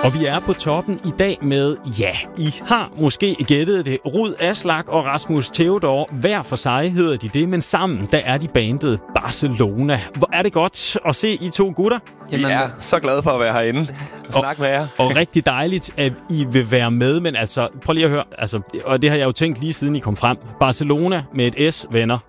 Og vi er på toppen i dag med, ja, I har måske gættet det, Rud Aslak og Rasmus Theodor. Hver for sig hedder de det, men sammen, der er de bandet Barcelona. Hvor er det godt at se I to gutter. Jamen, jeg er så glad for at være herinde og snakke med jer. Og rigtig dejligt, at I vil være med, men altså, prøv lige at høre, altså, og det har jeg jo tænkt lige siden I kom frem. Barcelona med et S, venner.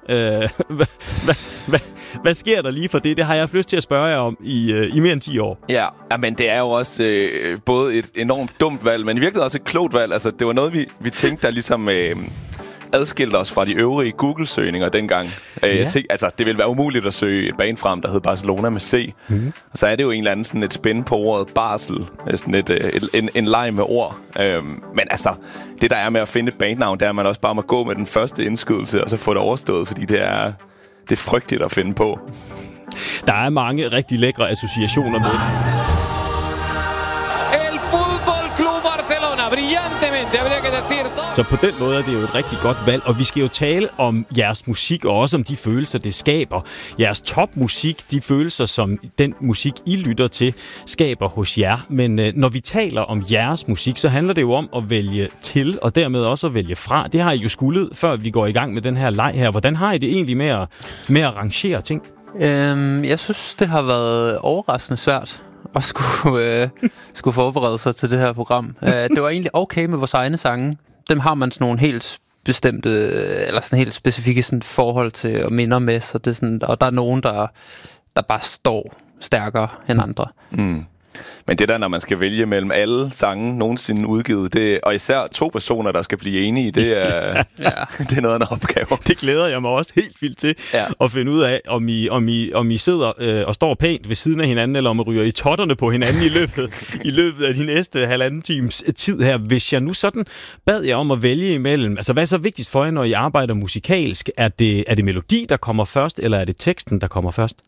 Hvad sker der lige for det? Det har jeg haft lyst til at spørge jer om i mere end 10 år. Ja, men det er jo også både et enormt dumt valg, men i virkeligheden også et klogt valg. Altså, det var noget, vi tænkte, der ligesom adskilte os fra de øvrige Google-søgninger dengang. Jeg tænkte, altså, det ville være umuligt at søge et band frem, der hed Barcelona med C. Mm-hmm. Og så er det jo en eller anden sådan et spin på ordet barsel. Sådan en leg med ord. Men altså, det der er med at finde et bandnavn, det er, at man også bare må gå med den første indskydelse, og så få det overstået, fordi det er frygteligt at finde på. Der er mange rigtig lækre associationer med det. El Fútbol Club Barcelona, brillantemente, habría que decir. Så på den måde er det jo et rigtig godt valg, og vi skal jo tale om jeres musik, og også om de følelser, det skaber. Jeres topmusik, de følelser, som den musik, I lytter til, skaber hos jer. Men når vi taler om jeres musik, så handler det jo om at vælge til, og dermed også at vælge fra. Det har I jo skullet, før vi går i gang med den her leg her. Hvordan har I det egentlig med at rangere ting? Jeg synes, det har været overraskende svært at skulle forberede sig til det her program. Det var egentlig okay med vores egne sange. Dem har man sådan nogle helt bestemte, eller sådan helt specifikke sådan forhold til og minder med, så det er sådan, og der er nogen, der bare står stærkere end andre. Mm. Men det der, når man skal vælge mellem alle sange nogensinde udgivet, det, og især 2 personer, der skal blive enige, det er, det er noget af en opgave. Det glæder jeg mig også helt vildt til at finde ud af, om I sidder og står pænt ved siden af hinanden, eller om I ryger i totterne på hinanden i løbet af de næste 1,5 times tid her. Hvis jeg nu sådan bad jer om at vælge imellem, altså hvad er så vigtigst for jer, når I arbejder musikalsk? Er det melodi, der kommer først, eller er det teksten, der kommer først?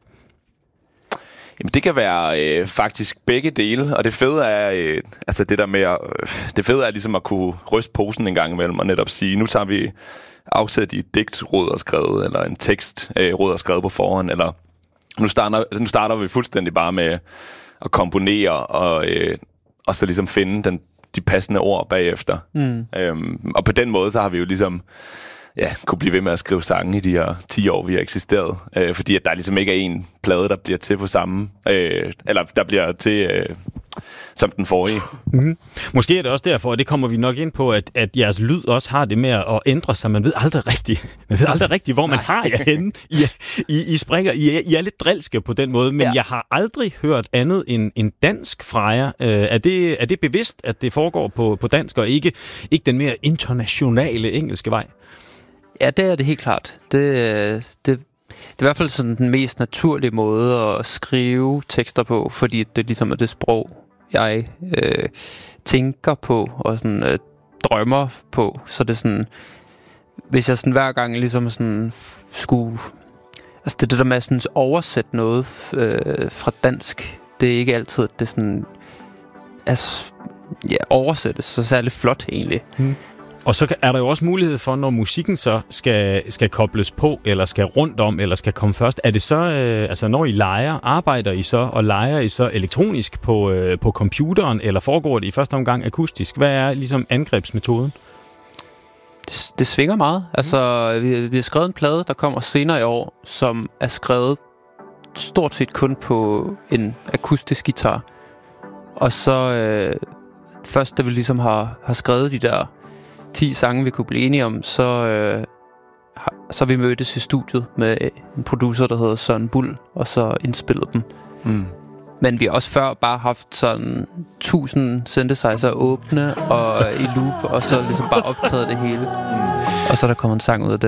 Jamen, det kan være faktisk begge dele, og det fede er altså det der med det fede er ligesom at kunne ryste posen en gang imellem og netop sige, nu tager vi afsæt i et digt, Rud har skrevet, eller en tekst, Rud har skrevet på forhånd, eller nu starter vi fuldstændig bare med at komponere og så ligesom finde de passende ord bagefter. Og på den måde så har vi jo ligesom kunne blive ved med at skrive sange i de her 10 år, vi har eksisteret. Fordi at der ligesom ikke er en plade, der bliver til på samme... eller der bliver til som den forrige. Mm-hmm. Måske er det også derfor, og det kommer vi nok ind på, at jeres lyd også har det med at ændre sig. Man ved aldrig rigtigt, hvor man har jer henne. I springer. I er lidt drilske på den måde, men jeg har aldrig hørt andet end dansk fra jer. Er det bevidst, at det foregår på dansk, og ikke den mere internationale engelske vej? Ja, det er det helt klart. Det er i hvert fald sådan den mest naturlige måde at skrive tekster på, fordi det ligesom er det sprog, jeg tænker på og sådan drømmer på. Så det er sådan, hvis jeg sådan hver gang ligesom sådan skulle, altså det der med at sådan oversætte noget fra dansk, det er ikke altid det sådan, altså oversættes så særlig flot egentlig. Og så er der jo også mulighed for, når musikken så skal kobles på, eller skal rundt om, eller skal komme først. Er det så, altså når I leger, arbejder I så, og leger I så elektronisk på computeren, eller foregår det i første omgang akustisk? Hvad er ligesom angrebsmetoden? Det svinger meget. Altså, vi har skrevet en plade, der kommer senere i år, som er skrevet stort set kun på en akustisk guitar. Og så først, da vi ligesom har skrevet de der 10 sange, vi kunne blive enige om, så har vi mødtes i studiet med en producer, der hedder Søren Bull, og så indspillet dem. Men vi har også før bare haft sådan 1000 synthesizer åbne og i loop, og så ligesom bare optaget det hele. Og så er der kommet en sang ud af det.